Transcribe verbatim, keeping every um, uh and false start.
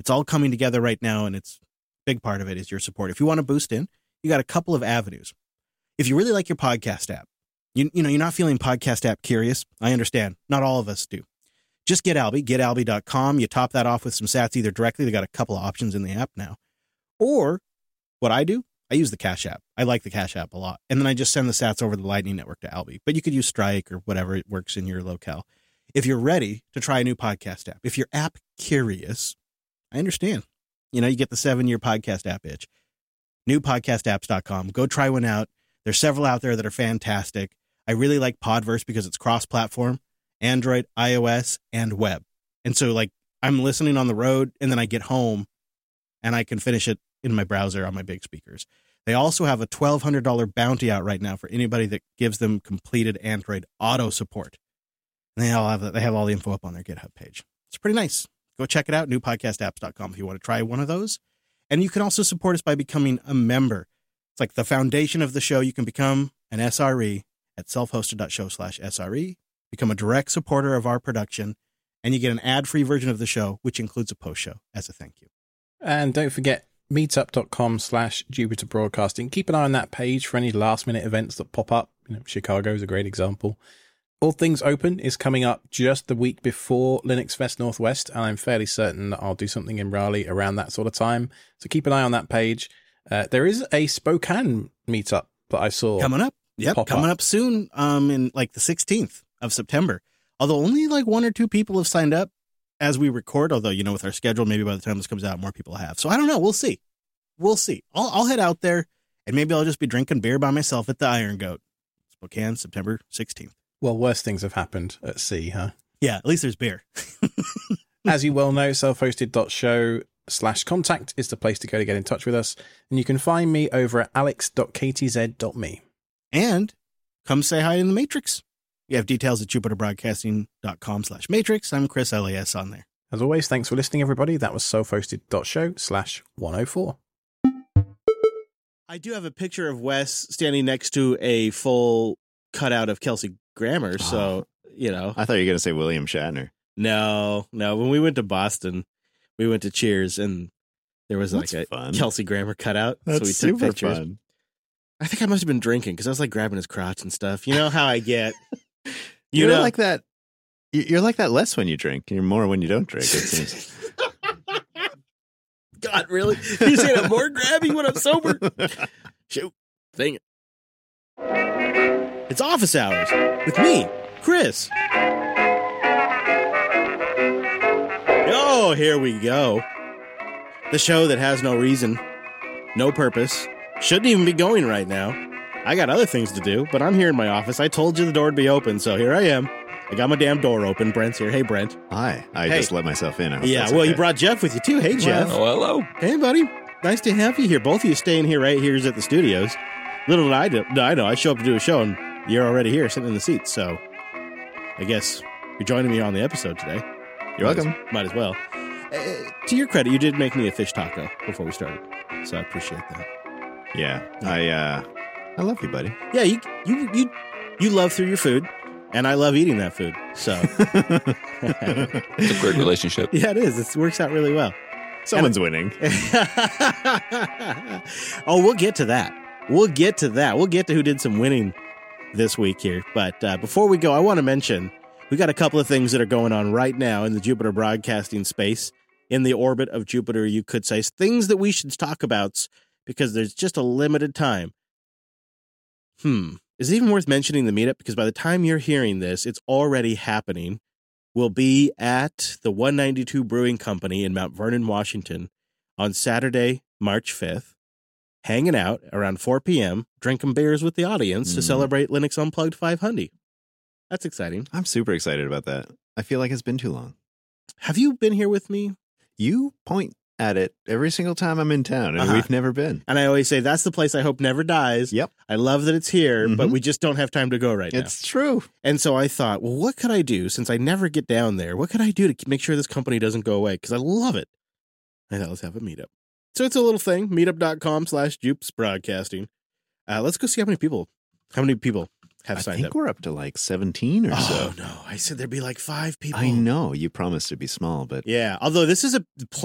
It's all coming together right now, and it's a big part of it is your support. If you want to boost in, you got a couple of avenues. If you really like your podcast app, you, you know, you're not feeling podcast app curious. I understand. Not all of us do. Just get Alby, get alby dot com. You top that off with some sats either directly. They got a couple of options in the app now. Or what I do, I use the Cash App. I like the Cash App a lot. And then I just send the sats over the Lightning Network to Alby. But you could use Strike or whatever it works in your locale. If you're ready to try a new podcast app, if you're app curious, I understand. You know, you get the seven-year podcast app itch. new podcast apps dot com. Go try one out. There's several out there that are fantastic. I really like Podverse because it's cross-platform, Android, iOS, and web. And so, like, I'm listening on the road, and then I get home, and I can finish it in my browser on my big speakers. They also have a twelve hundred dollars bounty out right now for anybody that gives them completed Android auto support. And they all have they have all the info up on their GitHub page. It's pretty nice. Go check it out, new podcast apps dot com if you want to try one of those. And you can also support us by becoming a member. It's like the foundation of the show. You can become an S R E at self-hosted.show slash SRE, become a direct supporter of our production, and you get an ad-free version of the show, which includes a post-show as a thank you. And don't forget, meetup.com slash Jupiter Broadcasting. Keep an eye on that page for any last-minute events that pop up. You know, Chicago is a great example. All Things Open is coming up just the week before Linux Fest Northwest, and I'm fairly certain that I'll do something in Raleigh around that sort of time. So keep an eye on that page. Uh, there is a Spokane meetup that I saw coming up. Yep, coming up. up soon. Um, in like the sixteenth of September. Although only like one or two people have signed up as we record. Although, you know, with our schedule, maybe by the time this comes out, more people have. So I don't know. We'll see. We'll see. I'll, I'll head out there, and maybe I'll just be drinking beer by myself at the Iron Goat. Spokane, September sixteenth. Well, worse things have happened at sea, huh? Yeah, at least there's beer. As you well know, self-hosted.show slash contact is the place to go to get in touch with us. And you can find me over at alex dot k t z dot m e. And come say hi in the Matrix. You have details at jupiterbroadcasting.com slash matrix. I'm Chris L A S on there. As always, thanks for listening, everybody. That was self-hosted.show slash 104. I do have a picture of Wes standing next to a full cutout of Kelsey Grammer, so, oh, you know. I thought you were going to say William Shatner. No, no. When we went to Boston, we went to Cheers, and there was That's like a fun. Kelsey Grammer cutout. That's so we super took pictures. Fun. I think I must have been drinking because I was like grabbing his crotch and stuff. You know how I get. You you're know? like that. You're like that less when you drink. You're more when you don't drink. It seems. God, really? You say I'm more grabbing when I'm sober? Shoot. Dang it. It's office hours with me, Chris. Oh, here we go. The show that has no reason, no purpose, shouldn't even be going right now. I got other things to do, but I'm here in my office. I told you the door would be open, so here I am. I got my damn door open. Brent's here. Hey, Brent. Hi. I hey. just let myself in. Yeah, well, okay. you brought Jeff with you, too. Hey, Jeff. Well, oh, hello. Hey, buddy. Nice to have you here. Both of you staying here right here at the studios. Little did I, do, I know, I show up to do a show, and you're already here sitting in the seats, so I guess you're joining me on the episode today. You're welcome. Might as, might as well. Uh, to your credit, you did make me a fish taco before we started, so I appreciate that. Yeah, I uh, I love you, buddy. Yeah, you you you you love through your food, and I love eating that food. So it's a great relationship. Yeah, it is. It works out really well. Someone's and, winning. Oh, we'll get to that. We'll get to that. We'll get to who did some winning this week here. But uh, before we go, I want to mention we got a couple of things that are going on right now in the Jupiter broadcasting space, in the orbit of Jupiter, you could say, things that we should talk about because there's just a limited time. Hmm. Is it even worth mentioning the meetup? Because by the time you're hearing this, it's already happening. We'll be at the one ninety-two Brewing Company in Mount Vernon, Washington on Saturday, March fifth, hanging out around four p.m., drinking beers with the audience mm. to celebrate Linux Unplugged five hundred. That's exciting. I'm super excited about that. I feel like it's been too long. Have you been here with me? You point at it every single time I'm in town, and uh-huh. we've never been. And I always say, that's the place I hope never dies. Yep. I love that it's here, mm-hmm. but we just don't have time to go right now. It's true. And so I thought, well, what could I do since I never get down there? What could I do to make sure this company doesn't go away? Because I love it. I thought, let's have a meetup. So it's a little thing, meetup.com slash Jupes Broadcasting. Uh, let's go see how many people, how many people have I signed think up. We're up to like seventeen or oh, so. Oh, no. I said there'd be like five people. I know. You promised to be small, but. Yeah. Although this is a